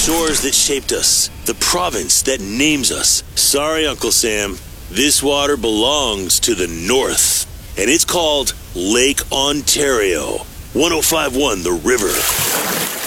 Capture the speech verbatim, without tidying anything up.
shores that shaped us, the province that names us. Sorry, Uncle Sam. This water belongs to the north, and it's called Lake Ontario. one oh five point one The River.